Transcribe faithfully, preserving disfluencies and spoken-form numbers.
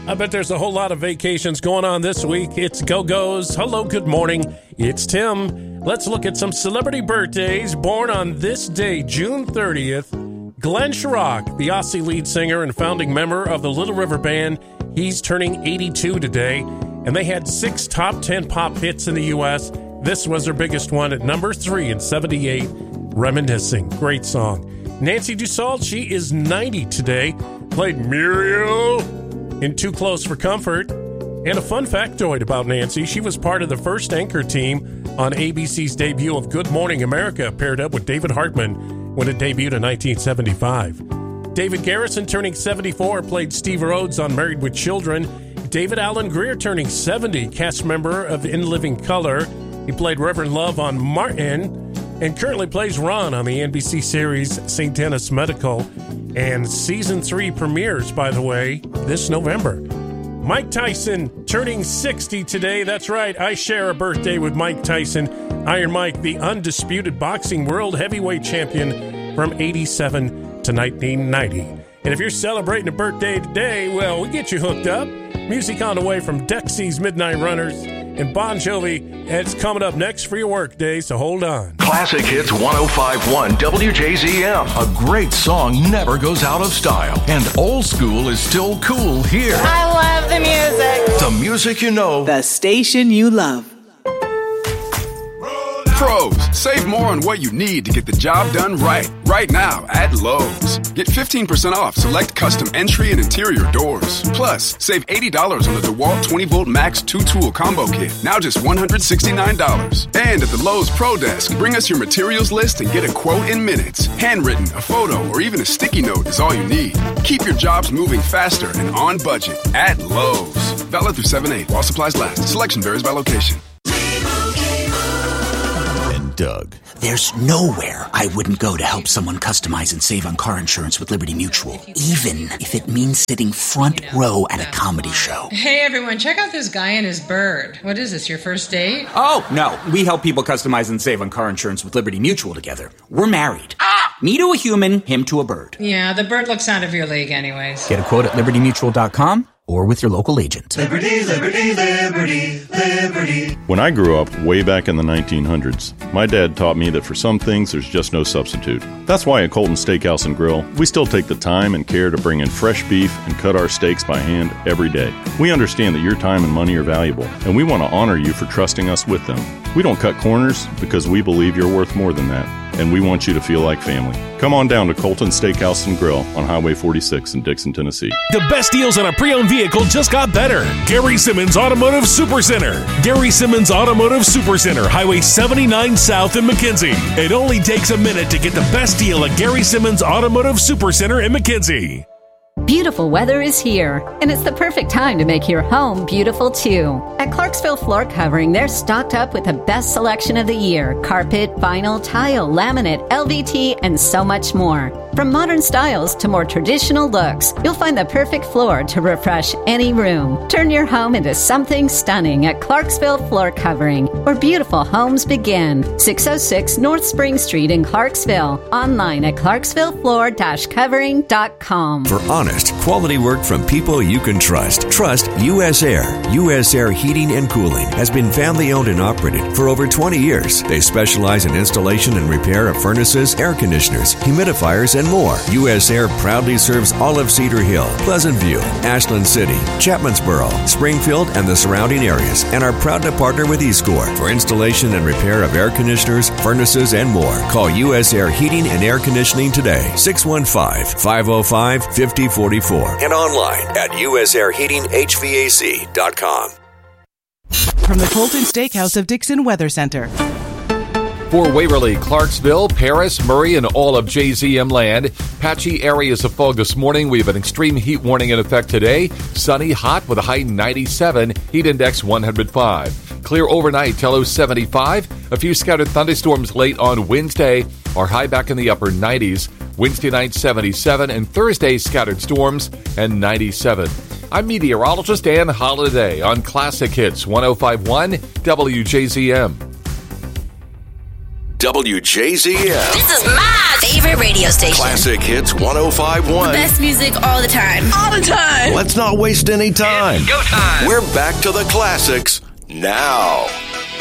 I bet there's a whole lot of vacations going on this week. It's Go-Go's. Hello, good morning. It's Tim. Let's look at some celebrity birthdays born on this day, June thirtieth. Glenn Schrock, the Aussie lead singer and founding member of the Little River Band, he's turning eighty-two today, and they had six top ten pop hits in the U S. This was their biggest one at number three in seventy-eight, Reminiscing. Great song. Nancy Dussault, she is ninety today, played Muriel in Too Close for Comfort. And a fun factoid about Nancy, she was part of the first anchor team on A B C's debut of Good Morning America, paired up with David Hartman when it debuted in nineteen seventy-five. David Garrison, turning seventy-four, played Steve Rhodes on Married with Children. David Alan Grier, turning seventy, cast member of In Living Color. He played Reverend Love on Martin and currently plays Ron on the N B C series Saint Denis Medical. And season three premieres, by the way, this November. Mike Tyson turning sixty today. That's right, I share a birthday with Mike Tyson. Iron Mike, the undisputed boxing world heavyweight champion from eighty-seven to nineteen ninety. And if you're celebrating a birthday today, well, we get you hooked up. Music on the way from Dexy's Midnight Runners and Bon Jovi. It's coming up next for your work day, so hold on. Classic Hits one oh five point one W J Z M. A great song never goes out of style, and old school is still cool here. I love the music. The music you know. The station you love. Pros, save more on what you need to get the job done right. Right now at Lowe's. Get fifteen percent off select custom entry and interior doors. Plus, save eighty dollars on the DeWalt twenty volt Max two tool combo kit. Now just one hundred sixty-nine dollars. And at the Lowe's Pro Desk, bring us your materials list and get a quote in minutes. Handwritten, a photo, or even a sticky note is all you need. Keep your jobs moving faster and on budget at Lowe's. Valid through seven eight while supplies last. Selection varies by location. Doug. There's nowhere I wouldn't go to help someone customize and save on car insurance with Liberty Mutual, even if it means sitting front row at a comedy show. Hey everyone, check out this guy and his bird. What is this, your first date? Oh, no. We help people customize and save on car insurance with Liberty Mutual together. We're married. Ah! Me to a human, him to a bird. Yeah, the bird looks out of your league anyways. Get a quote at liberty mutual dot com or with your local agent. Liberty, liberty, liberty, liberty. When I grew up way back in the nineteen hundreds, my dad taught me that for some things there's just no substitute. That's why at Colton Steakhouse and Grill, we still take the time and care to bring in fresh beef and cut our steaks by hand every day. We understand that your time and money are valuable, and we want to honor you for trusting us with them. We don't cut corners because we believe you're worth more than that, and we want you to feel like family. Come on down to Colton Steakhouse and Grill on Highway forty-six in Dixon, Tennessee. The best deals on a pre-owned vehicle just got better. Gary Simmons Automotive Supercenter. Gary Simmons Automotive Supercenter, Highway seventy-nine South in McKenzie. It only takes a minute to get the best deal at Gary Simmons Automotive Supercenter in McKenzie. Beautiful weather is here, and it's the perfect time to make your home beautiful too. At Clarksville Floor Covering, they're stocked up with the best selection of the year: carpet, vinyl, tile, laminate, L V T, and so much more. From modern styles to more traditional looks, you'll find the perfect floor to refresh any room. Turn your home into something stunning at Clarksville Floor Covering, where beautiful homes begin. six oh six North Spring Street in Clarksville. Online at clarksville floor dash covering dot com. For honest, quality work from people you can trust. Trust U S Air. U S Air Heating and Cooling has been family owned and operated for over twenty years. They specialize in installation and repair of furnaces, air conditioners, humidifiers, and more. U S Air proudly serves all of Cedar Hill, Pleasant View, Ashland City, Chapmansboro, Springfield, and the surrounding areas, and are proud to partner with eScore for installation and repair of air conditioners, furnaces, and more. Call U S Air Heating and Air Conditioning today, six one five, five oh five, five oh four four, and online at U S air heating H V A C dot com. From the Colton Steakhouse of Dixon Weather Center. For Waverly, Clarksville, Paris, Murray, and all of J Z M land, patchy areas of fog this morning. We have an extreme heat warning in effect today. Sunny, hot with a high ninety-seven, heat index one hundred five. Clear overnight, Tello seventy-five. A few scattered thunderstorms late on Wednesday. Our high back in the upper nineties. Wednesday night seventy-seven, and Thursday scattered storms and ninety-seven. I'm meteorologist Ann Holiday on Classic Hits one oh five point one W J Z M. W J Z M. This is my favorite radio station. Classic Hits one oh five point one. The best music all the time. All the time. let's not waste any time. It's go time. We're back to the classics now.